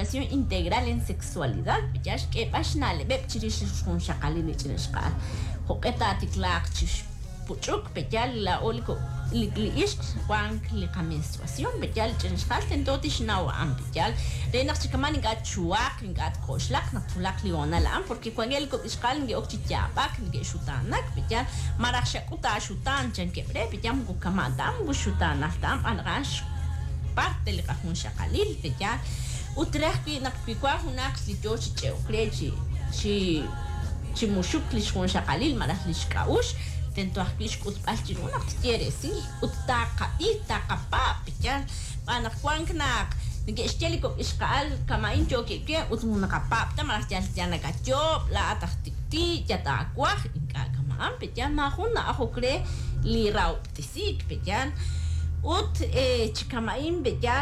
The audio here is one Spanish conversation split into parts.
educación integral en sexualidad, ya es que pasnale, beb chirish con shakalini chinishkal. Hoqueta tiklak chish puchuk, pechal la olico liglish, wank lika menstruación, pechal chinishkal, tentotish nawan, pechal. Renak chikaman ingat chuak, ingat koshlak, natulak liona lam, porque cuando el iskal nge okchichapak, nge shutanak, pechal, marakshakuta shutan, chan kebre, pechal mukamadam, bushutan altam, anrash. Parte le kahun shakalil te ya utrek pi nakpikwa hunak si jochi che okrechi chi mushuk lish hun shakalil marah lish kaush tento aklish kut palchi unak tiere si utaka itaka pa ya panak kwank nak nge steliko iskal kamain joki ke utuna kapap ta marah jana gajob la atakti ya ta kwa inka kamam pe ya mahuna akokre li rau tisik pe ya ut chikamain bejal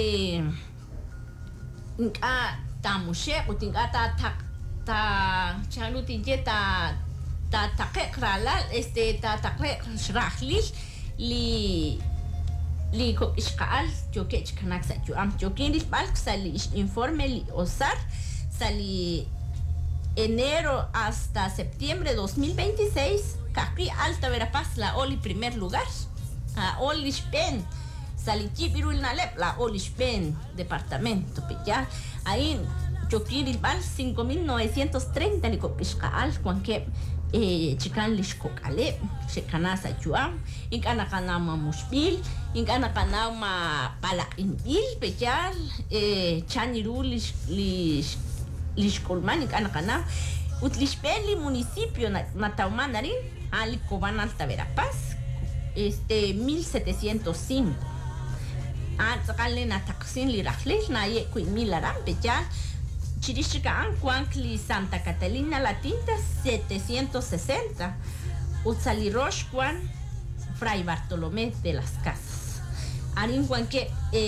inka tamushe ut inka ta chaluti jeta ta krala ta shrahli li ko iskal joke chikanak sa ju am jokin dis balk sali informe li osar sali enero hasta septiembre 2026 Caqui Alta Verapaz la oli primer lugar Olishpen, Salichipirul Nalep, la Olishpen, departamento, ya. Ahí, Chokiribal, 5.930 licopishkaal, cuanque chican lishkokale, checanasa chuam, incanacanama mushbil, incanacanama pala inbil, pechal, chaniru lishkolman, incanacanam, utlishpeli municipio nataumandarin, alicoban Alta Verapaz. 1705 Antzakale na taksin li rafles na ye kui milaram pecha Chirichikaan Cuancli Santa Catalina La Tinta 760 Utzalirosh Juan Fray Bartolomé de las Casas Arin Cuanque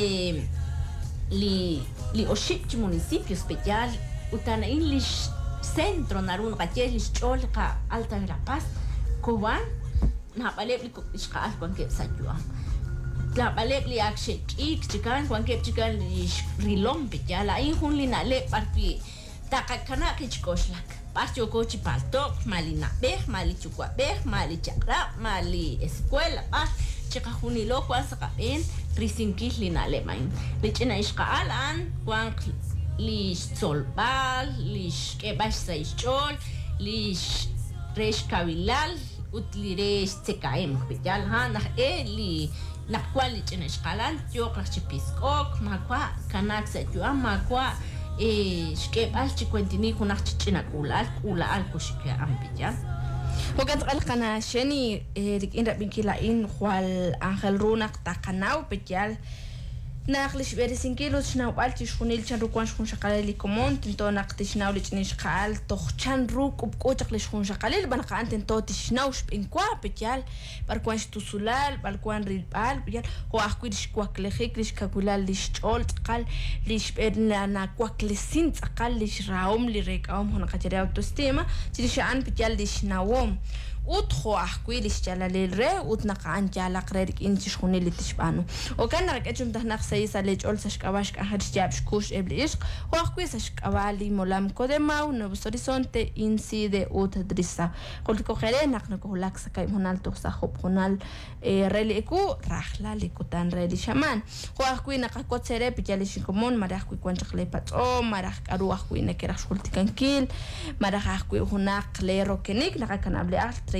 li oship municipio especial Utana English Centro Narun Gachelis Cholca Alta Verapaz Cuban na balebli ko iskal kwangke sa juam la balebli akshe ik chikan kwangke chikan rilom ya la ihun linale parti takakana kichkoslak pasyo ko chipaltok malina beh mali chukwa beh mali chakra mali escuela pas chikahunilo kwa sakapen risinkis linale main lichina iskal an kwang lish solbal lish kebash sa ischol lish resh kabilal utlire stekaim bijal ha na eli na kwali chene skalan jok chipiskok makwa kanak sa jua makwa skebal chikwentini kunak china kula al kushika ambijal وقد قلقنا شني إن ربنا كلاين خوال أنخل رونق تقناو بجال ناقلش بيرسين كيلو شناو بالتي شخونيل شان روكوان شخون شقالي كومون تنتو ناقتي شناو لجني شقال توخ شان روك وبكوتك لشخون شقالي بنقا أنت تنتو تشناوش بإنكوا بجال بركوان شتو سلال بركوان ريل بال بجال هو أخوي لش كواك لخيك لش كاكولال لش تقول تقال لش بيرنا كواك لسين تقال لش راوم لريك أوم هنا قتراو تستيما تلش عن بجال لش ناوم وتخو أحكي ليش جالا للرا وتنقع عن جالا قريرك إنتي شخوني اللي تشبانو وكان رك أجمع تهنق سيسا ليج أول سشك أواشك أحرش جابش كوش إبل إشق وأحكي سشك أوالي مولام كودما ونبصري سونتي إنسي دي أوت دريسا قلت كو خيري نقنكو هلاك سكايم هنال توخسا خوب هنال ريلي إكو راخلا ليكو تان ريلي شمان وأحكي نقا كوت سيري بجاليشين كومون مرا أحكي كوانشق ليبات أو مرا أرو أحكي نكيرا شغلتي كان كيل مرا أحكي هناك ليرو كنيك نقا كان أبلي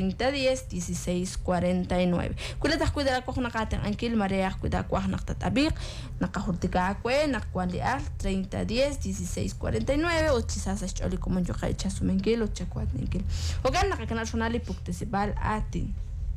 30-10-16-49 كل تحكي دا كوخ نقاتن انكيل مريا حكي دا كوخ نقطة أبيق نقاهرتكا كوي نقوان لي 30-10-16-49 وتساسا شعولي كومن جو خاي تشاسو منكيل وتشاكوات ننكيل وكان نقا كان شونالي بوكتسيبال آتين.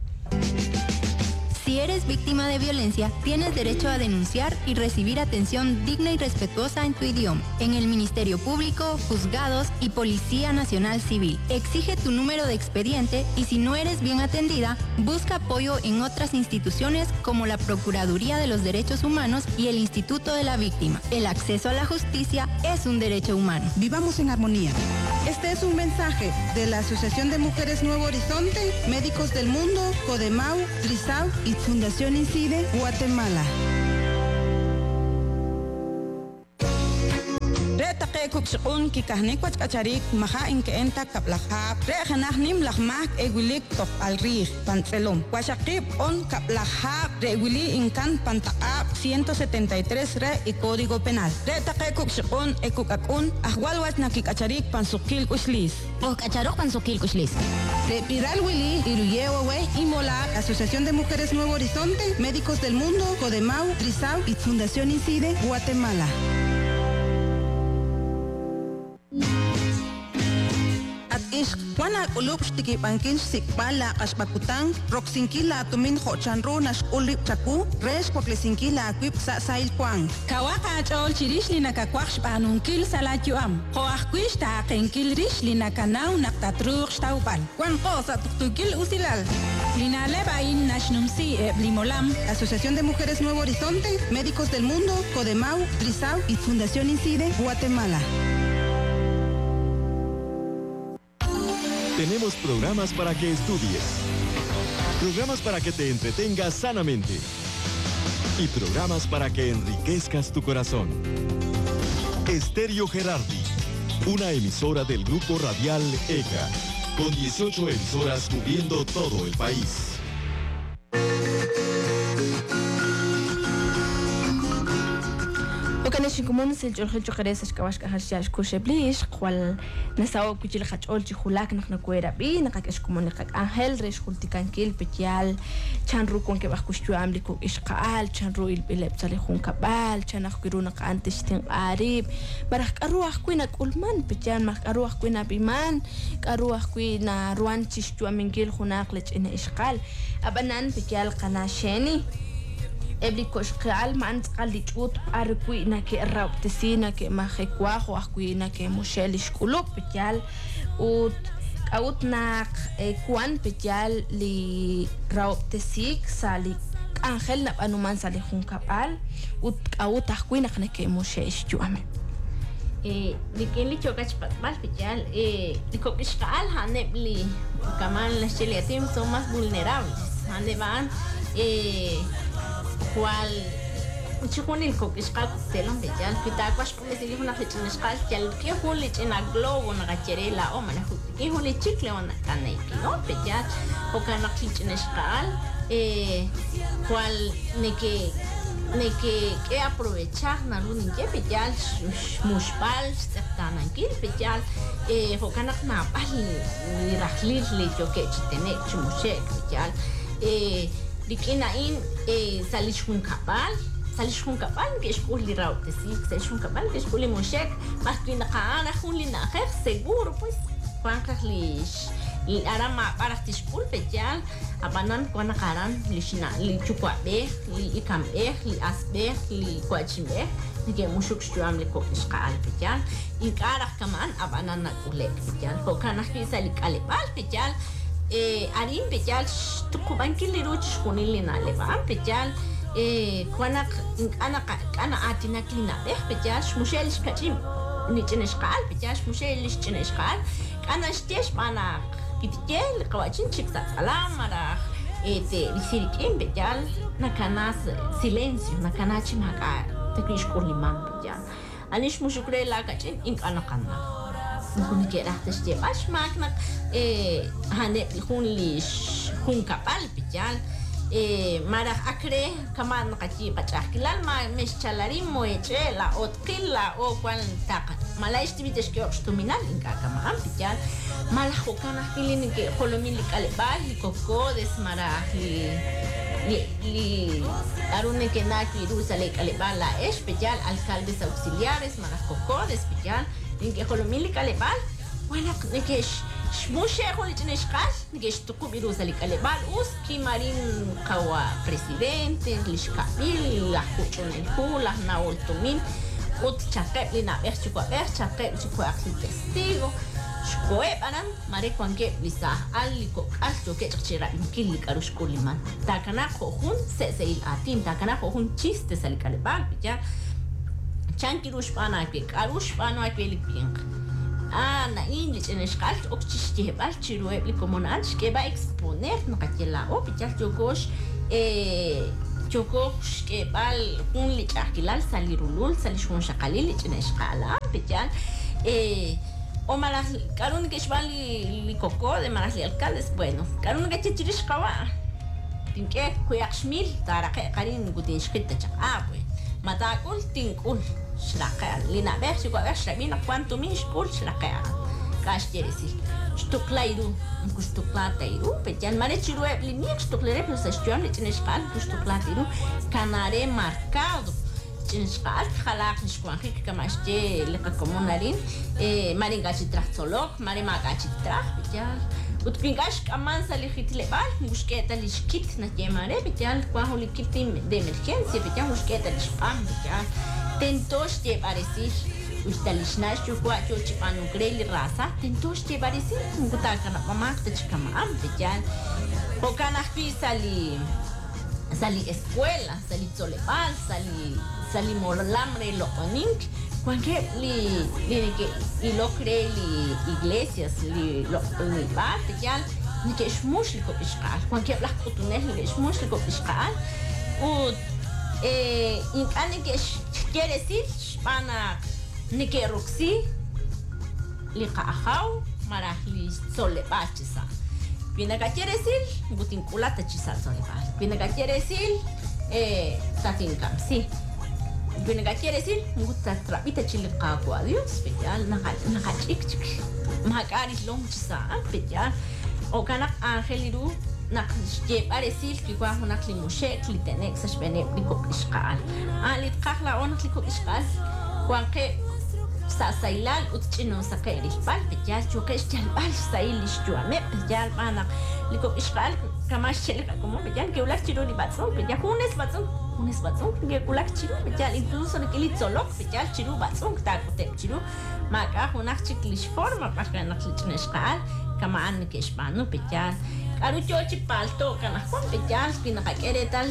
Si eres víctima de violencia, tienes derecho a denunciar y recibir atención digna y respetuosa en tu idioma, en el Ministerio Público, Juzgados y Policía Nacional Civil. Exige tu número de expediente y si no eres bien atendida, busca apoyo en otras instituciones como la Procuraduría de los Derechos Humanos y el Instituto de la Víctima. El acceso a la justicia es un derecho humano. Vivamos en armonía. Este es un mensaje de la Asociación de Mujeres Nuevo Horizonte, Médicos del Mundo, Codemau, Trisau y Fundación Incide, Guatemala. Retake kukshun kikahnikwat kacharik maha inkeenta kaplahap. Rehanahnim lahmak egulik tok alrih pantselom. Washakip on kaplahap reguli inkan pantaap 173 re y Código Penal. Retake kukshun ekukakun ahwalwat nakikacharik pansukil kuslis. O cacharok pansukil kushlis. De Piral Willy, Iruyewe, Imola, Asociación de Mujeres Nuevo Horizonte, Médicos del Mundo, Codemau, Trisau y Fundación Incide, Guatemala. Wana ulup stiki bankin sikpala kaspakutan roksinkila tumin hochanro nas ulip chaku res poklesinkila akwip sa sail kwang. Kawaka chol chirishli nakakwax panunkil salatuam. Hoakwish ta kenkil rishli nakanaw naktatruk staupal. Kwan ko sa tuktukil usilal. Linalebain nashnumsi blimolam. Asociación de Mujeres Nuevo Horizonte, Médicos del Mundo, Codemau, Trisau y Fundación Incide, Guatemala. Tenemos programas para que estudies, programas para que te entretengas sanamente y programas para que enriquezcas tu corazón. Estéreo Gerardi, una emisora del grupo radial ECA, con 18 emisoras cubriendo todo el país. وكان كومون سيل خلجو قريسش كواش كهرشاش كوشبليش قوال نساو كوجيل خاچول جي خلاك نخنا كويرا بي نقاكش كومون نقاك انهل ريش خلتي كانكيل بتيال چانرو كون كباخ كوشتو عملكو اشقال چانرو البلب صالحون كبال چانخ كيرو نق انتشتين قريب برخ اروح كوينا كولمان بتيال مخ اروح كوينا بيمان اروح كوينا روان تشتو منكيل خناقلج ان اشقال ابنان بتيال قناشيني Eblikos real man قال تشوت أركوي نك الراب تسينا كما خكواه وأكوي نك مشالش كلوب بتيال وت أوت ناق كوان بتيال لي راب تسيك سالي أنخل نب أنو من سالي خون كبال وت أوت أكوي نك نك مشالش جوامه لكن اللي شوكش بال بتيال لكوكش قال هنبلي كمان لشليتهم son más vulnerables هنبان cual chikun il kok iskal telon bejal pita kwash ko mesili huna khichin iskal tel ke huli china globo na gachere la o mana huti ke huli chikle on kanai no bejal o kana khichin iskal cual que aprovechar na luni ke bejal mushpal stana kil bejal o kana na pal ni rakhlir le joke chitene chmushe bejal لكن ساليشون كابال كيشكول لي راو تسيك ساليشون كابال كيشكول لي موشك باسكو نقانا خون لي ناخر سيغور بويس كوانكر ليش الارا ما بارك تشكول بجال ابانان كوانا قاران ليشنا لي تشوكوا به لي يكام به لي اسبه لي كواتشي به نيجي موشوك شتوام لي كوكش قال بجال ينقارا كمان ابانان نقولك بجال فكان اخي سالك على بال بجال أرين بجال تكوبان كل روج شكوني لنا لبعض بجال أنا أعطينا كلنا بجال مشيلش كتيم نيجنش قال بجال مشيلش جنش قال أنا اشتيش معنا كتير قواجين شكسات سلام مرة رسيركين بجال نكنا سيلنسيو نكنا شمعك تكيش كل ما بجال أنيش مشكلة لا كتيم إنك أنا كنا نكون كده تشتي باش ماكنا هنقول ليش هون كبال بجال مرح أكره كمان نقطي بتشاك لان ما مش تلاري مويتة لا أو تقيلا أو قال تاق ما لا يشتبي تشكي أشتو منال إنك كمان بجال مرح وكان أحكي لي كولومين لكالبال لكوكو دس مرح li arune que na que rusa le calebal la especial alcaldes auxiliares maraj coco especial en que colomili calebal wala que shmushe holi tineshkas que shtuku birusa le calebal us ki marin kawa presidente lishkabil la kuchon el hula na ultumin ut chaqeb li na berchuko chaqeb chuko axi testigo شكوى أنا مريك وانجي لسا أليكو أشتو كتشيرا يمكن لك أروش كل من تاكنا خوون سيل آتين تاكنا خوون تشيست سالك البال بيجا چانكي روش بانا كيك أروش بانا كيلك بينك أنا إنجلش إنش قالت أكتشتيه بال تشيروه بلكمونالش كيبا إكسبونير نقتلا أو بيجا جوكوش جوكوش كيبال كون لك أحكيلال سالي رولول سالي شون شقالي لك إنش قالا pechal o malas karun que shvali coco de malas alcaldes bueno karun que chichirish kawa tinke kuyakshmil taraqe qarin gutin shqita pues matakul tinkul shraqa lina bex ko ashramina cuanto min shkul shraqa kash teresi shtuklairu kushtuklatairu pechal mare chirue linik shtuklere plus ashtuam lichneshqal kushtuklatairu canare marcado chinshqal khalaq nishkwanqi kamashte liqa comunarin maringachi traxolok mare magachi trax pechal utpingash kaman salihitlebal mushketa lishkit na yemare pechal kwaho likitim de emergencia pechal mushketa lishqam pechal tentosh te parecer ustalishnash chukwa chochipanu greli raza tentosh te parecer ngutaka mamak te chikama am pechal okanahpi sali escuela sali tsolebal sali molamre loonink cuanque li lo cree li iglesias li parte ya ni que es músico piscal cuanque las cotunes li es músico piscal incane que quiere decir pana ni que roxi li qahau marah li solebachisa viene que quiere decir butinculata chisa solebach viene que quiere decir tatinkam sí viene que quiere decir gusta trapita chile qaco adiós especial naqa chik magari long chisa especial o kana angeliru nak je parecil que qua una climuche clitenex espene liko isqal ali qahla on liko isqal quanque sailal utchino saqeri pal pechal choques chalbal sailish juame pechal pana liko isqal kamash chelika como pechal que ular chiro ni batson pechal unes batson que kulak chiro pechal incluso que litzolok pechal chiro batson takote chiro maka hunak chiklish forma para nak lichnesqal kama an que espano pechal aru chochi palto kana kon pechal pina qere tal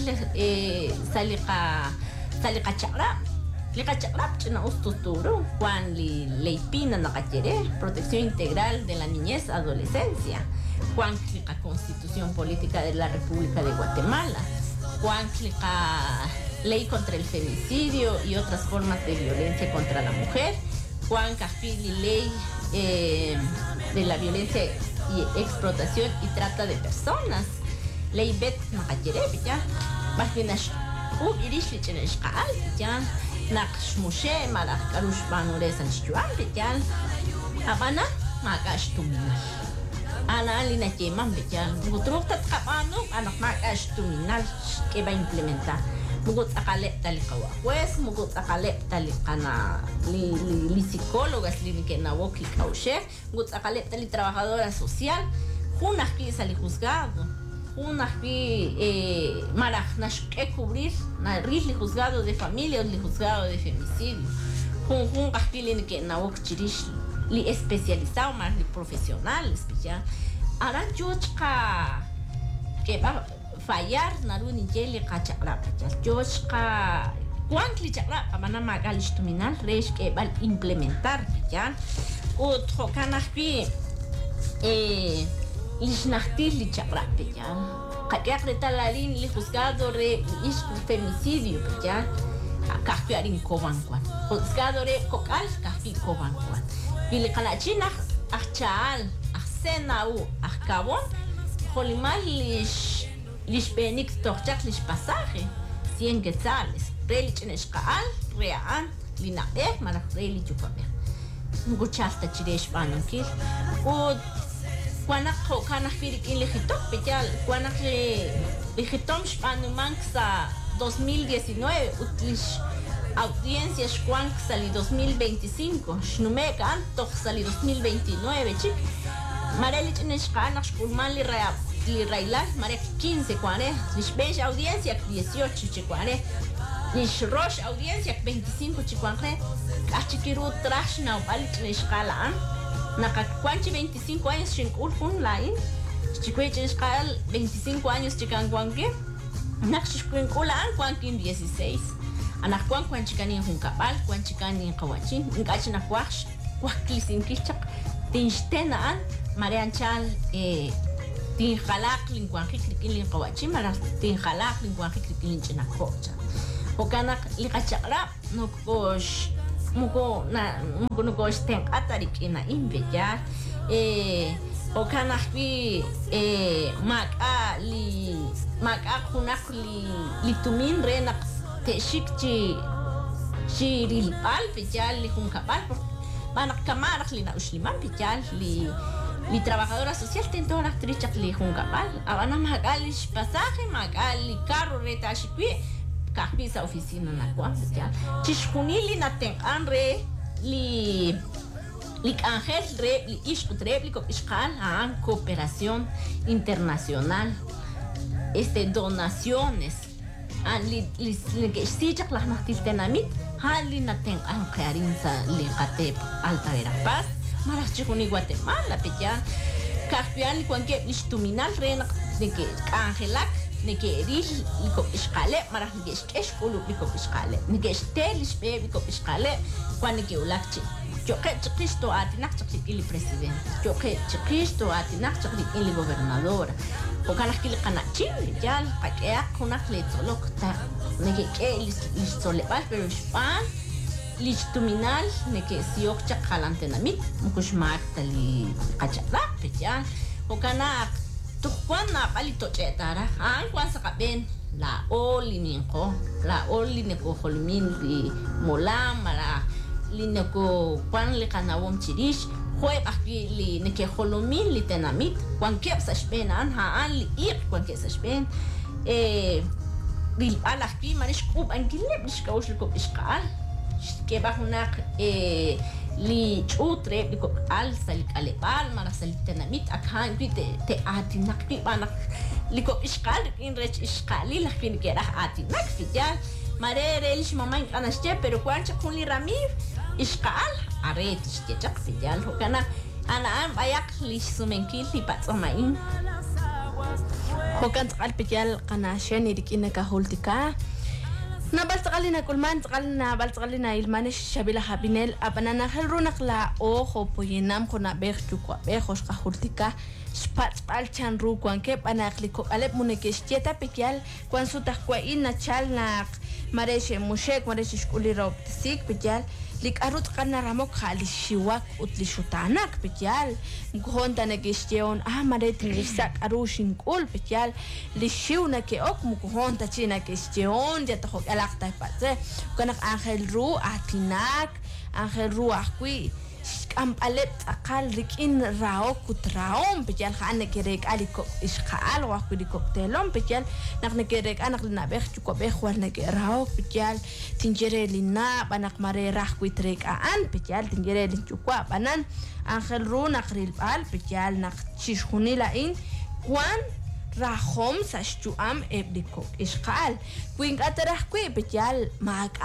salika chara Liqa chakrap china ustuturu Juan Leipina Nakachere, Protección Integral de la Niñez Adolescencia, Juan Liqa Constitución Política de la República de Guatemala, Juan Liqa Ley contra el Femicidio y otras formas de violencia contra la mujer, Juan Cafili Ley de la Violencia y Explotación y Trata de Personas, Ley Bet Nakachere, ya, Bajinash Irish Licheneshkaal, ya, Naksh Moshe, Malak Karush Banures and Stuan, Pejal, Habana, Magash Tuminal. Ana Lina Keman, Pejal, Mutruk Tapano, Anak Magash Tuminal, que va a implementar. Mugut Akalep Talikawa, pues Mugut Akalep Talikana, li psicólogas, li Kenawoki Kaushe, Mugut Akalep Tali trabajadora social, Junaki sali juzgado. Maraj que cubrir na risli juzgado de familia o li juzgado de femicidio jun caspilin que na wok chirish li especializado más li profesional especial ara jochka que va fallar na runi jeli qachaqla jochka cuantli chaqla amana magalish tuminal resh que va implementar ya o trokanahpi Lishnahtil li chaqrape ya. Qaqiaq de talalin li juzgado re ish femicidio ya. Kahpi arin kobankuan. Juzgado re kokal kahpi kobankuan. Bili qalachinah achal ahsenau ahkabon jolimal lish benik torchak lish pasaje 100 quetzales. Reli chineshqaal reaan li naqeh malak reli chupabe. Nguchasta chiresh banankil. Cuando kana firik in lejitom pechal cuando lejitom spanumanxa 2019 utlish audiencias cuan sali 2025 shnumek antox sali 2029 chic marelich in shqana shkulman li railar marek 15 cuane lish besh audiencia 18 chicuane lish rosh audiencia 25 chicuane kachikiru trashna upalich in shqala Nakakuanchi 25 años chinkul kun lain. Chicueche escal 25 años chikanguangue. Nakshikuinkulan kuankin 16. Anakuan kuanchikanin hunkapal, kuanchikanin kawachin. Nkachinakuash, kuaklisinkichak. Tinstenaan, mareanchal, tinjalak linkuanjik likin kawachin, mara tinjalak linkuanjik likin chinakocha. Okanak likachakra, no kosh. muko no estén atarik ina invejar o kanahpi maka kunak li tumin renak te shikchi shiril pal pejal li hunkapal manak kamarak li na usliman pejal li trabajadora social tento actriz li hunkapal abana magali pasaje magali carro reta shikwi kahpi sa oficina na kwa pejal chishkunili na ten anre li Ángel li iskutrepliko iskal a cooperación internacional donaciones li que sichak la natil tenamit hali na ten an qarin sa li qatep Alta Verapaz marachikuni Guatemala pejan kahpian kwanke istuminal rena de que Angelak ne que eril liko iskale marach ne kesh kulu liko iskale ne que estel ispe liko iskale kwan ke ulakchi yo que Cristo atinak chakli ili presidente yo que Cristo atinak chakli ili gobernadora o kanak kili kanachin yal pakea kunak le tolokta ne que lis solebal pero span lis tuminal ne que siok chakalantenamit mukushmak tali kachara pejan o kanak tukwana palito chetara an kwan sakaben la oli ninko la oli ne ko holmin di molamara lineko kwan le kanawom chirish khoy akpi li neke holomin li tenamit kwan kep sashben an ha an li ik kwan ke sashben bil alakpi manish kub an gileb nishkaush ko iskal ke bahunak li chutre liko al salik alebal mara salik tenamit akhan pi te atinak pi banak liko iskal in rech iskali lakpi ke dah atinak fijal marere lish mamay kanashte pero kwancha kunli ramir iskal aret istechak fijal hokana ana am bayak lish sumenkil li patsamain hokan tsal fijal kana sheni dikina ka holtika nabal tsakalina kulman tsakalina bal tsakalina ilmanish shabila habinel abanana halrunak la ojo poyenam kona berchukwa bejos ka holtika spal chanru kwan ke panakliko alep munekestieta pekial kwan sutakwa ina chalnak mareshe mushek mareshe shkuliro sik pekial lik arut kana ramok khalishiwak utlishutanak pekial mkhonta negestion maret ngisak arushin kul pekial lishiuna ke ok mkhonta china gestion ya to alakta patse kanak Angel Ru atinak Angel Ru akwi ampalet akal rikin rao kutraom pejal khane kerek aliko iskal wa kuliko telom pejal nak nekerek anak lina beh cukup beh war negerao pejal tinjere lina banak mare rah kuitrek aan pejal tinjere lin cukup banan Angel Ru nakril pal pejal nak chishkhuni lain kwan rahom sashtuam ebliko iskal kuing atarah kui pejal mag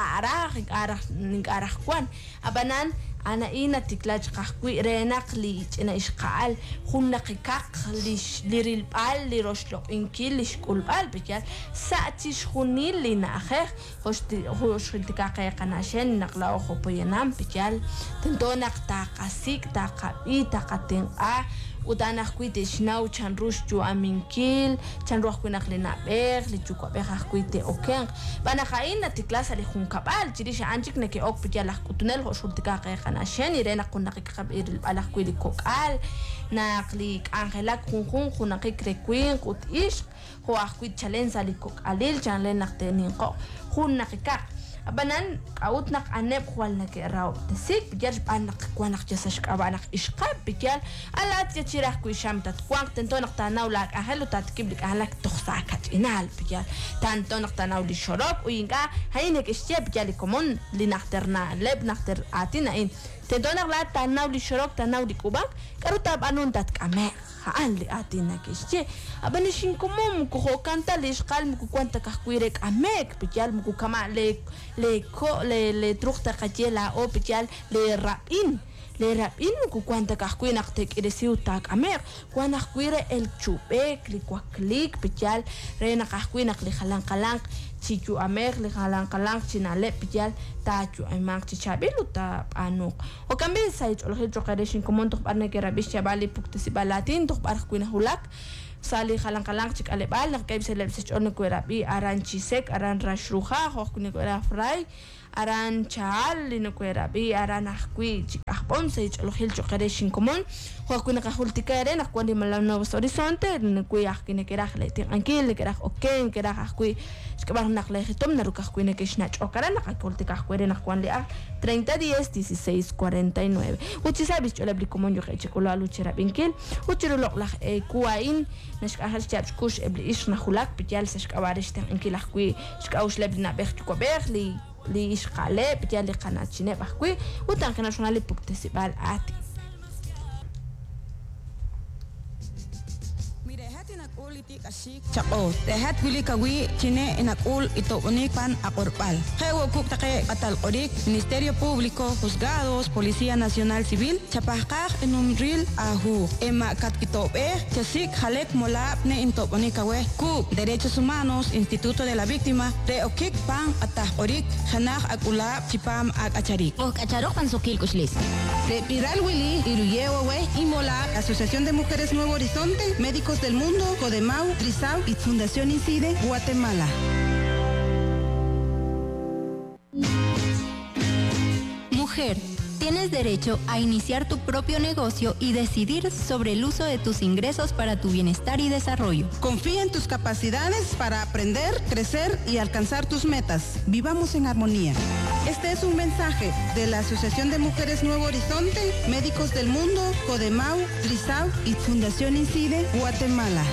arah kwan abanan ana ina tiklaj qahqui renak li ina isqal khunna qikaq liril pal li roslo inkil iskul pal pekal sa'tis khunil li nakheh hosti tiqaqe qanashen naqla ojo poyanam pekal tentonak taqasik taqabi taqaten a utanah kuite shnau chanrush ju aminkil chanruh kunak lina ber li chuko ber kuite oken bana khaina tiklasa li khunkabal jirisha anjik neke ok pijala kutunel hosultika qana sheni rena kunnak qabir ala kuili kokal naqli angelak khunnak krekwin kut ish ho akuit chalenza li kokalil chanlen naqtenin ko khunnak ka abanan kautnak anep khwalna ke raw tasik bijar banak kwanak jasash abanak ishqab bijar alat yachirah ku shamtat kwang tentonak tanaw lak ahelu tatkiblik ahlak toxsakat inal bijar tantonak tanaw li shorok uyinga haynek ishtia bijar komon li naqterna leb naqter atina in tentonak la tanaw li shorok tanaw li kubak karutab anun tatkame haan li atina kishche abanishin komon ko kanta li ishqal mu kwanta kahkwirek amek bijar mu kama le trukta kajela o pijal le rapin ku kwanta kahkuin aktek iresiu tak amer kwana kuire el chupek li kwaklik pijal rena kahkuin akli khalang chichu amer li halan kalang chinale piyal tachu amak chichabilu ta anuk o cambia sai olhil choqereshin komon to parne que rabish chabali puktisi balatin to par kuina hulak sali halan kalang chik ale bal nak kaib seleb sech on ko rabi aran chisek aran rashruha ho kuina ko fry aran chal lino ko rabi aran ahqui chik ahpom sai olhil choqereshin komon ho kuina ka hultikare nak kwandi malam no horizonte lino ko yahkine que rah letin ankil que rah oken que rah ahqui Kabar nak lagi tom na rukah kuine que snatch o cara nak akolti kah kuere nak kuan lea 30-10-16-49 uchi sabis chola bli komon yo keche kola luchera binkil uchi lok lah kuain nash kahal chap kush ebli ish na khulak pityal sash kawarish ten inkil ahqui shkaush lebli na bech ko berli li ish qale pityal li qanat chine bahqui utan kana shonali puktesibal ati Chako, tehat guli kawi chine inakul ito unipan akorpal. Hewo kuk take atal orik, Ministerio Público, Juzgados, Policía Nacional Civil, chapahkak enumril ahu. Ema kat kitope, chasik halek molap ne into unikawe, kuk Derechos Humanos, Instituto de la Víctima, reokik pan atah orik, hanah akulap chipam ak acharik. Ok, acharok pan sokil kushlis. De Piral Willy, Iruyewe, Imolap, Asociación de Mujeres Nuevo Horizonte, Médicos del Mundo, Codemau, Trisau y Fundación Incide, Guatemala. Mujer, tienes derecho a iniciar tu propio negocio y decidir sobre el uso de tus ingresos para tu bienestar y desarrollo. Confía en tus capacidades para aprender, crecer y alcanzar tus metas. Vivamos en armonía. Este es un mensaje de la Asociación de Mujeres Nuevo Horizonte, Médicos del Mundo, Codemau, Trisau y Fundación Incide, Guatemala.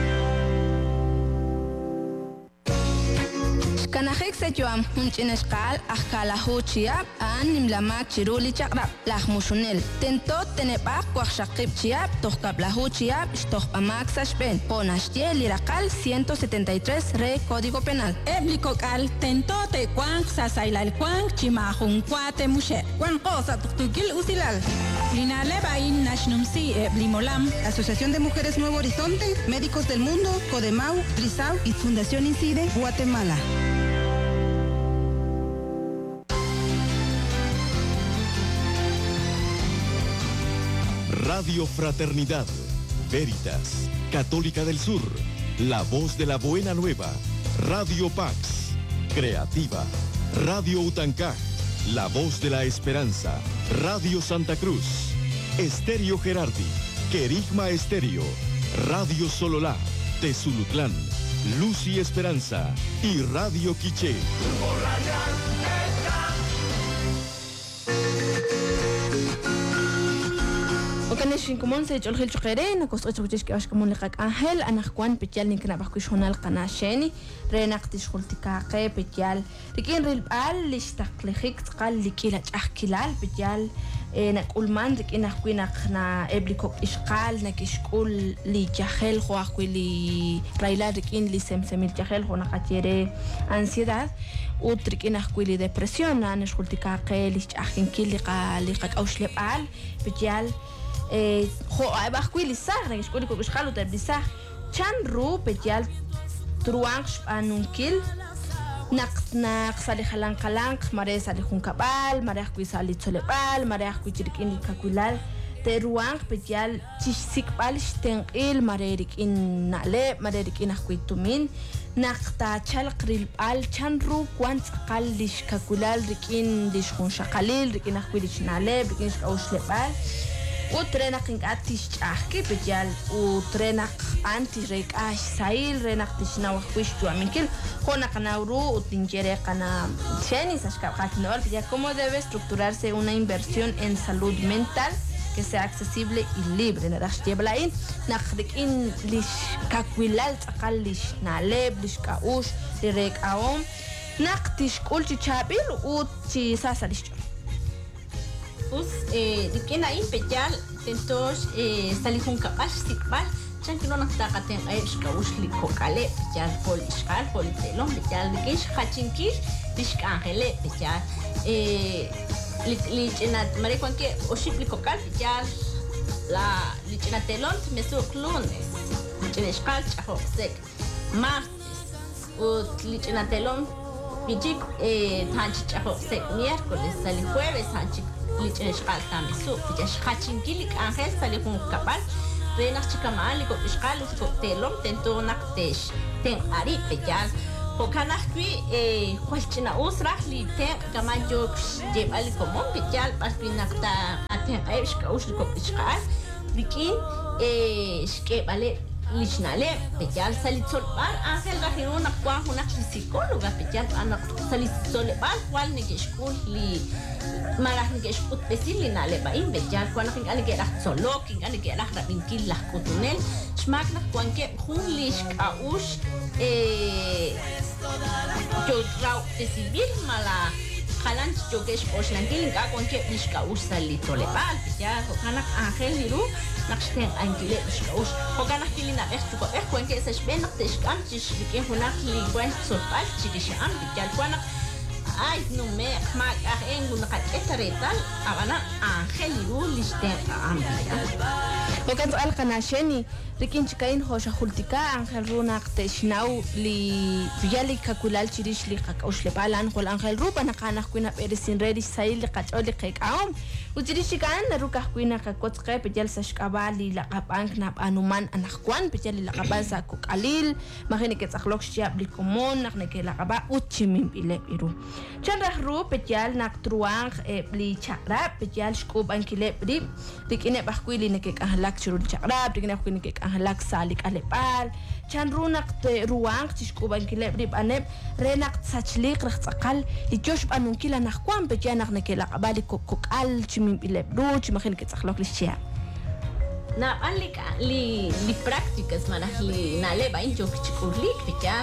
Kanahek se joam hunchinescal akala huchia an nimlamak chiruli chakrap lah mushunel tento tenepa kwakshaqib chiap tohkab la huchia shtohpamak sashpen ponashtie lirakal 173 re Código Penal Eblikokal tento te kwang sasailal kwang chimahun kwate mushe kwang cosa tuktukil usilal linale bain nashnumsi eblimolam Asociación de Mujeres Nuevo Horizonte, Médicos del Mundo, Codemau, Trisau y Fundación Incide, Guatemala. Radio Fraternidad, Veritas, Católica del Sur, La Voz de la Buena Nueva, Radio Pax, Creativa, Radio Utancaj, La Voz de la Esperanza, Radio Santa Cruz, Estéreo Gerardi, Querigma Estéreo, Radio Sololá, Tezulutlán, Luz y Esperanza y Radio Quiché. Okaneshin komon se jolhil chukere na kosto chuchish ke ashkomon lekak Ángel anakwan pitial ninkna bakush honal qanasheni renaqtish khultikaqe pitial rikin rilbal lishtaqlihik tqal likila chaqkilal pitial nakulman rikin akwina qna eblikok ishqal nakishkul li jahel khoaqili raila rikin li semsemil jahel khona qatiere ansiedad utrikin akwili depresión anish khultikaqe lishaqin kiliqa liqak aushlepal pitial خو باخوي لساخ نيش كولي كوش خالو تبلساخ كان رو بجال تروانش انونكيل ناق سالي خلان قلانق ماري سالي خون كبال ماري اخوي سالي تولبال ماري اخوي جريك اني كاكولال تروانق بجال تشسيك بالش تنقيل ماري ريك ان نالي ماري ريك ان اخوي تومين ناقتا تشال قريل بال كان رو كوانت قال ليش كاكولال ريك ان ليش خون شقاليل ريك ان اخوي ليش نالي ريك ان اوش لبال وترينق انقاتيش احكي بجال وترينق انتي ريك اش سايل رينق تشنا وخوش جو من كل خونا قناورو وتنجري قنا شاني ساشكا قاتنور بجال cómo debe estructurarse una inversión en salud mental que sea accesible y libre narax jeblain naqrik in lish kakwilal taqal lish naleb lish kaush direk aom naqtish kulchi chabil uchi sasalish Us dikena impejal tentos salihun kapash sikbal chan kino naktakateng ay shkaush likokale pejal polishkal politelon pejal dikish khachinkish tishkangele pejal lichenat marikwan ke oship likokal pejal la lichenatelon mesuk lunes licheneshkal chahok sek martes utlichinatelom pichik tanchichajo se miércoles sali jueves tanchik lichinishqal tamesu pichash hachinkilik ángel sali jun kapal renak chikamal liko ishqal usko telom tentonak tesh ten ari pechal pokanak kui kwalchina usrah li ten kamayo jebal komon pechal paspinakta aten aishka usko ishqal likin shkebale lichnale pechal salitsolbal ángel gajiruna kwa hunak psicóloga pechal anak salitsolbal kwal negeshkul li malah negeshkut pesili nale ba in pechal kwa nakin aligera solok kin aligera rabinkil lah kutunel smak nak kwanke hunlish kaush yo rau civil mala kalan jogesh oslantil ka kwanke lish kaush salitsolbal pechal kanak ángel liru naksten angile ush hoganak pilina estuko kwanke sashbenak teshkan chishike hunak li kwan sopal chikisham pechal kwanak ay no me mag en una cachetareta abana ángel liru listen ambia وكانت ألقنا شني لكن شكاين هوش خلتكا أنخل رونا قتشناو لفيالي كاكولال تشريش لي قاوش لبالان خل أنخل روبا نقانا خوينا بيرسين ريدي سايل لقاچو لي قيك عوم وتشريش كان روكا خوينا كاكوت قي بجال ساشكابالي لقابان كناب انومان انخوان بجال لقابان ساكوك قليل ما خيني كتخلوك شياب لكمون نخنكي لقابا وتشمين بيلي بيرو چند رخ رو بجال نقتروان بلي چقرا بجال شكوب انكيلي بري لكن بخوي لي نكيك أهلك شرول شقراب دقنا خويني كيك أهلك سالك ألبال كان رونق روانق تشكوبان كلا بريب أنب رينق تساتشليق رخ تقل لجوش بأنون كلا نخوان بجانق نكلا قبالي كوكال تشمين بلبرو تشمخين كتخلوك للشيا na alika li prácticas mana li na leba in jok chikulik picha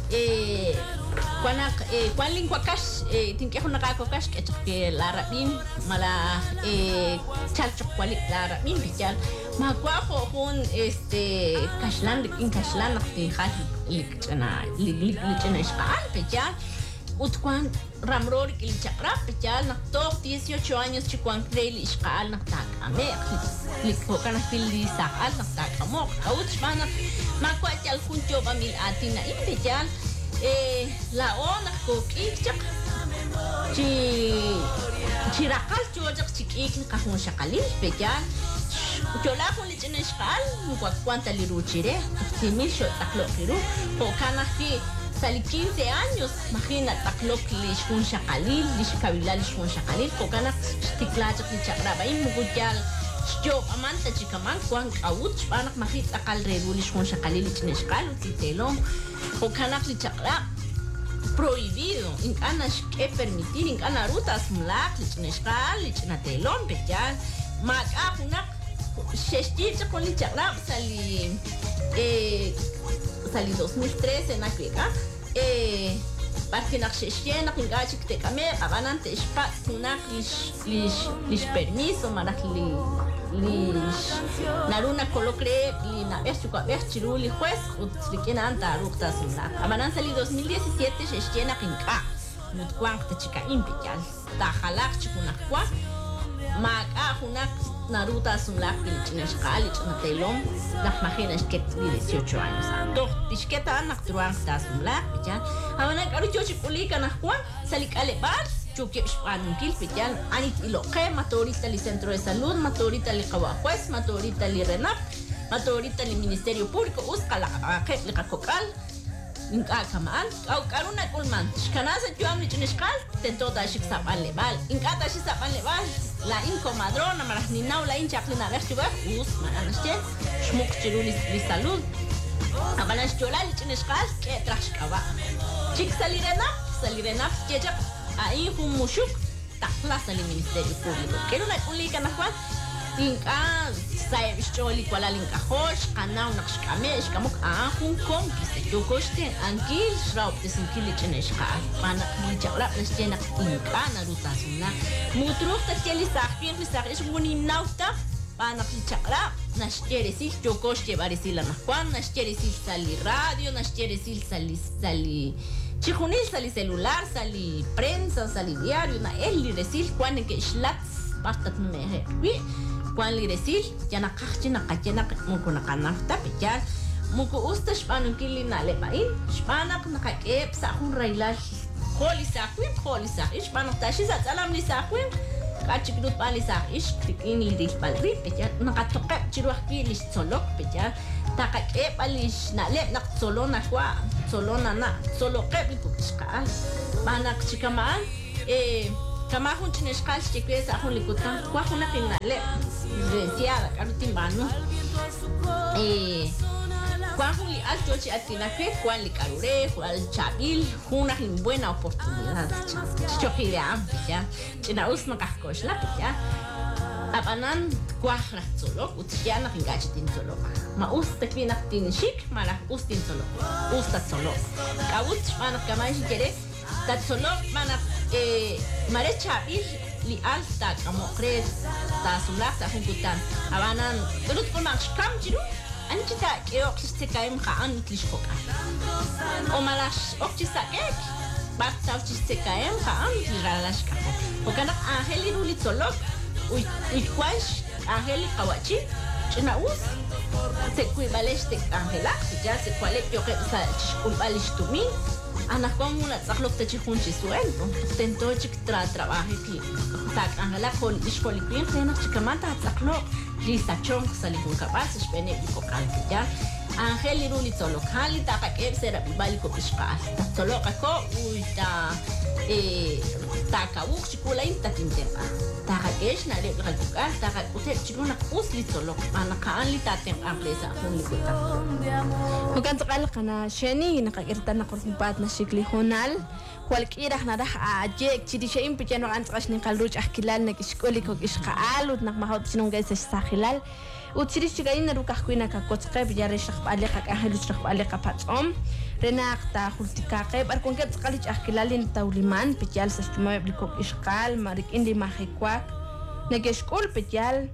kwan lingua kash tinke hona ka kash ke la rabin mala chalchok kwali la rabin picha ma kwa hon kashlan in kashlan nakti khat likchana likchana ishqal picha utkwan ramror il chakra pichal naktor 18 años chikwan kreli ishqal naktak ame liko kana fili sakal naktak amok kaut mana makwa chal kunjo bamil atina in pichal la ona ko ikchak chirakal chojak chikik kahon shakalil pichal chola ko lichina ishqal kwanta liruchire timil sho taklo kiru ko kana fi sali 15 años imagina taklok lish kun shakalil lish kabila lish kun shakalil kokana tiklaja ki chakraba in mugujal yo amanta chikaman kwan kaut panak mahit takal reru lish kun shakalil chineshkal titelom kokana li chakra prohibido in kana que permitir in kana rutas mlak chineshkal chinatelom bejal maka hunak sheshti con li chakra sali 2013 na kweka porque na xexena na kingachi que te kame abanante spa kunak lis permiso manak lis naruna colocre li na estuka berchiru li juez utrikena anta rukta sumna abanan sali 2017 xexena kinka mutkwang te chika impikal ta halak chikunak kwa maka hunak Naruto sumlak pilchinashqal ichnatelom nakmajinas que 18 años doch tishketa naktruan sta sumlak pichan abana karu chochi kulika nakwan salikale bar choke shpanun kil pichan anit iloqe matorita li centro de salud matorita li qawajuez matorita li renap matorita li ministerio público usqala aqep li qakokal inka kaman au karuna kulman shkanasa juam lichinashqal tentota shik saban lebal inka ta shik saban lebal la incomadrona marahni nau la inchaklina verchuba us manashte shmuk chiruli li salud abanash chola lichinashqal ke trashkaba chik salirena keja ai hum mushuk takla sali ministerio público keruna kulika nakwan inka sai choli kwala linka hosh kana unakshkamesh kamuk ahun cómplice yokoshte ankil shraup desinkili cheneshqal pana lichaqla lestena inka naruta suna mutrufta cheli saqpien lisaqesh muni nauta pana lichaqla nashkeresil yokoshte barisila nakwan nashkeresil sali radio nashkeresil sali chihunil sali celular sali prensa sali diario na eli resil kwan ke shlats pastat mehe kwan li resil yana qachina qachina mukuna kanafta pichal muku usta shpanu kili nale bain shpanak nakakep sa hun railal kholi sa shpanak tashi sa salam li sa khwim kachikdut bali sa ish tikin li balri peja nakatokep chiruak kili solok peja takakep alish nale nak solona kwa solona na solo kep likuskal manak chikaman kama hun chineskal chikwe sa hun likutan kwa hun nakinale siara karutin banu Cuando le alto che atina que cual le carure cual chabil una buena oportunidad choquilla ya china usma kakos la ya abanan cuahra solo utiana hingachitin solo ma usta kvina tin shik mala ustin solo usta solo kawut mana kamai quiere tat solo mana mare chabil li alta como crees ta sulata juntan abanan turut con max kam jiru أنت تأكل تستكايم خان تلشكوكا ومالاش أكتساكك بعد تستكايم خان تلرالاشكا وكان أهلي رولي تولوك ويكواش أهلي قواتي شناوس سكوي بالش تك أهلا تجا سكوالك يوكا تشكول بالش تومي أنا como una saclo te chihun chisueldo tento chik trabaje ki tak angela kol ispolipin tena chikamanta saclo lisa chong salihun kabas spene ko kaltija angeli ruli solo kali ta ka ke sera bali ko pispa solo ko uita ta ka uk chikula inta tintema ta ka kesh na le ka ka ta ka utet chikuna usli solo ana ka anli ta tem amplesa hun likuta وكان تقال قنا شاني نقرت أنا قرب بعد نشكلي هونال والكير إحنا راح أجيك تدي شيء بيجانو عن تقاش نقال روج أحكيلال نكشكولي كوكش قال ودنك ما هو تشنو جالس يستخلال وتشري شجعين نروح أحكينا كقطقة بيجارش رخب عليك كأهلوش رخب عليك باتهم رناق تأخذ تكاقب أركون كده تقاليج أحكيلال نتاوليمان بيجال سستمع بليكوكش قال مارك إندي ما خيكواك نكشكول بيجال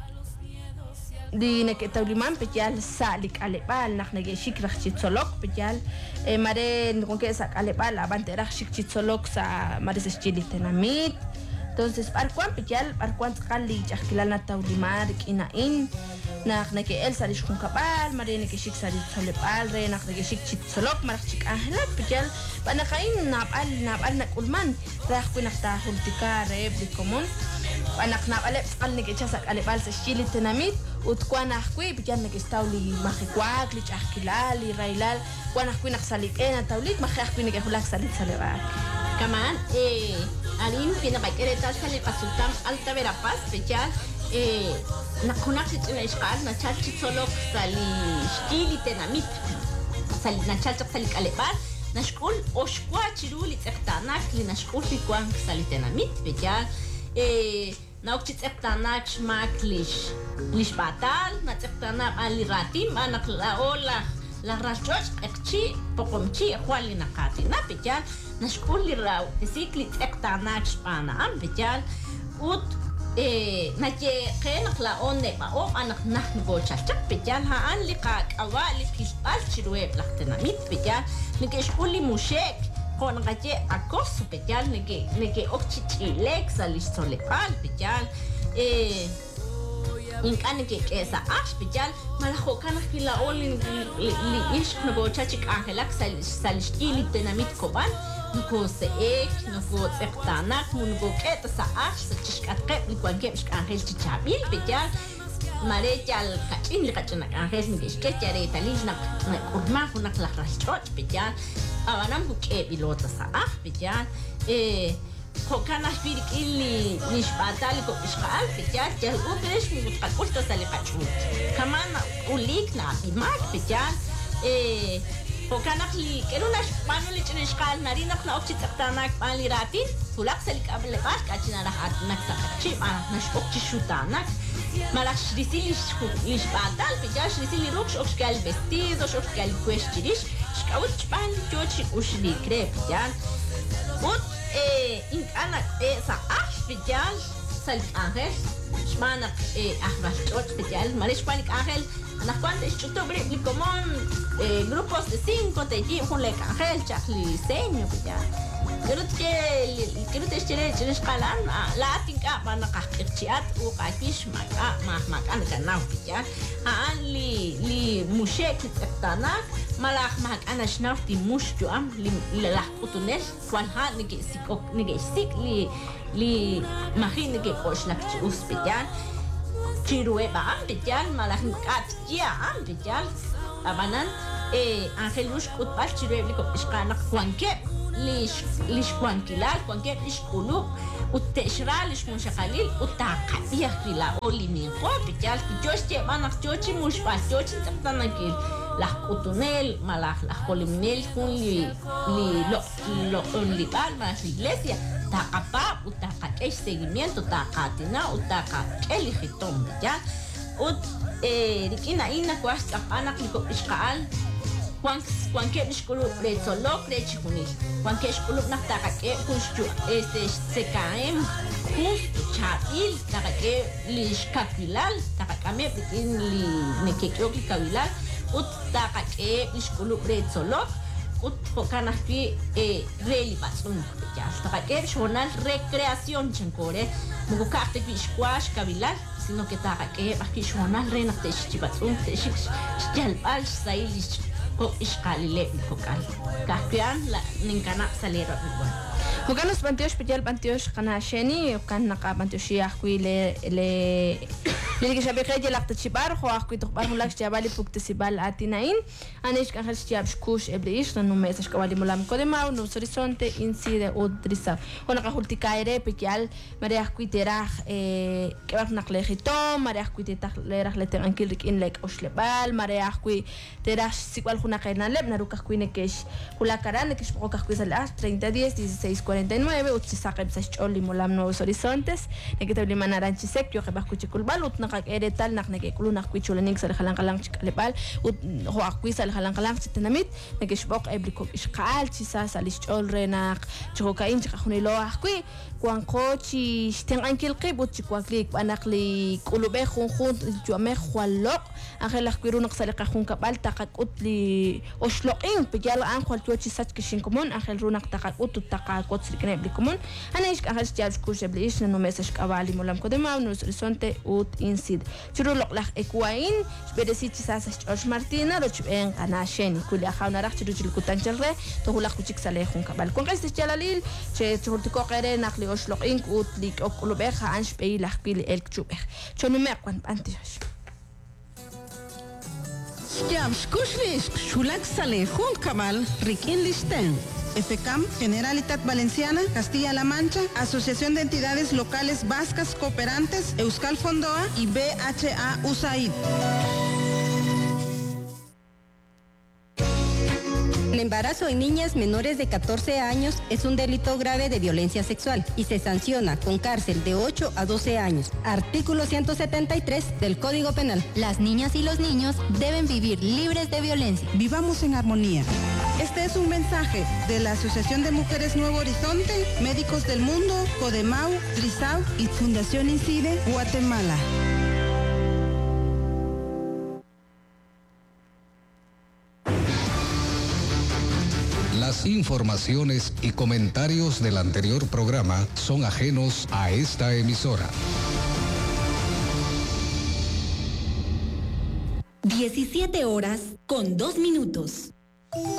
di nek tauliman pejal salik alebal nak nege shik rakhchit solok pejal mare ngonke sak alebal abante rakhchit solok sa mare se chili tenamit entonces parkuan pejal parkuan qali chakilana taulimar kinain nak nege el salish kun kabal mare nege shik salit solebal re nak nege shik chit solok mar chik ahla pejal bana kain nabal nak ulman rakhku nak ta hultika re bikomon anak nabal qal nege chasak alebal se chili tenamit وتكون أخوي بجانب استولي ما خيكواك ليش أحكيلال رايلال وأنا أخوي نخسلك أنا توليد ما خي أخوي نجح لك سليت سلواك كمان ألين فينا بكرة تاسلي قصتام ألتا براباس بجال نكونك تنشقال نشال تسولك سلي شتيلي تناميت سلي نشال تسلي كالبال نشكول أشكوا تشيلولي تختانك لنشكول في كوان سلي تناميت بجال ناوكتش تقتناك شماك ليش باتال نتقتنا على راتيم أنا كلاولا لرجوج أكشي بقومشي أخوالي نقاتي نبيجال نشكول لي راو تسيكلي تقتناك شبانا أم بيجال ود نجي خينك لاون نبأو أنا نحن بوشاشك بيجال ها أن لقاك أوالي كيسبال شروي بلختنا ميت بيجال نجي شكولي موشيك con gaje acoso pejal nege okchichilek salish solepal pejal inkane ke esa ash pejal malaho kana kila olin li ish no chachik angelak salish ili tenamit koban nuko se ek nuko tsektanak nuko keta sa ash sa chishkat qep li kwan kep angel chichabil pejal marejal kachin li kachanak angel nige sketjare talishna urma kunak la rashot pejal أنا ممكن بيلوتا صح بيجان كان أشبيك إلي مش بعتالي كوبش قال بيجان جهو بيش متقل قلت سالقة شو كمان أوليك نعبي معك بيجان وكان أخلي كانوا ناش بانو اللي تنش قال نارينا خنا أكتي تقتاناك بانلي راتين فلاك سالك قبل لباش كاتشنا راح نكسا كتشي معنا ناش أكتي شو تاناك مالك شريسي ليش بعتال بيجان شريسي لي روكش أكش قال بستيز أكش قال كويش جريش شكاوت شبان جوتشي وشلي كريب بيجان ود إنك أنا ساعش بيجان سالك أنغل شمانك أخبار جوتش بيجان ماليش بانك أنغل أنا كنت اشتغلت بريبلي كمان grupos de 5 te llevan con la ángel chakli seño ya Kirut estere chines kalan la tingka mana kakirciat u kakish maka kanau pijar li mushe kitana malak mak anashnaf ti mush juam li lah utunes walha sik li mahin nige kosh lak chus pijar chirue ba pijar malak kat ya pijar abanan Angelus utpal chirue liko iskana kwanke lish kwankilal kwanke lish kulu uteshra lish munshakalil utaqatiya kila olimin ko pichal joche manak jochi mushpa jochi taptanakil la kutunel malak la koliminel kun lo onlibal mas iglesia taqapa utaqakesh seguimiento taqatina utaqakeli hitom ya rikina ina kwas anak liko iskal Cuanque escolo preso lo creche con él. Cuanque escolo na taque justo se caem justo chail taque lish capilal taque pekin li nekekyo ki kabilal ut taque escolo preso lo ut focana fi reli pasun ya taque shonal recreación chankore mugo carte ki squash kabilal sino que taque aquí shonal rena te chibatsun te chalbal sailis ko iskalile kokal kapian la ninkana salero igual Hogan los panteos especial panteos kana sheni kan naka panteos ya le que sabe que ya la tchibar ho akui to bar mulak chabali pukte sibal atinain anish kan hal chab shkush eblish no mes shkawali mulam kodemau no horizonte incide odrisa ona ka hulti kaire pekial maria akui terah que va nakle hito maria akui tetah lerah le terankil in lek oslebal maria akui terah sikwal khuna kaina leb naruka akui nekesh hulakaran nekesh poka akui sal 30 10 16 49 utsisaqeb sacholi mulam nuevos horizontes neketabli manaranchi sek yo que va escuchar kulbal nak eretal nak nekekulu nak kuichulanik sa halang-halang chikalepal ut ho akui sa halang-halang chitanamit nekishbok ebliko ishqal chisa sa lischol renak chikokain chikahunilo akui kuankochi steng ankil qib ut chikwaklik anakli kulube khunkhun juame khwalok angel akwiru nak salika khun kapal takak utli osloqin pijal an khwalcho chisach kishin komon angel runak takak ut takakot sirkene eblikomun anaish angel chals kusebli ish no message kawali mulam kodema no horizonte ut insid chirulok lak ekwain bedesi chisasa George Martina roch en kanasheni kuli akhawna rakh chiru kutan chalre to hulak kuchik sale khun kabal kon qais chalalil che churtiko qere nakli oslok ink ut lik okulubeha ansh pei lakil el chuber chonumer kwan antish Jam skushlish shulak sale khun kabal rikin listen FECAM, Generalitat Valenciana, Castilla-La Mancha, Asociación de Entidades Locales Vascas Cooperantes, Euskal Fondoa y BHA USAID. El embarazo en niñas menores de 14 años es un delito grave de violencia sexual y se sanciona con cárcel de 8 a 12 años. Artículo 173 del Código Penal. Las niñas y los niños deben vivir libres de violencia. Vivamos en armonía. Este es un mensaje de la Asociación de Mujeres Nuevo Horizonte, Médicos del Mundo, Codemau, Trisau y Fundación Incide, Guatemala. Las informaciones y comentarios del anterior programa son ajenos a esta emisora. 17 horas con 2 minutos.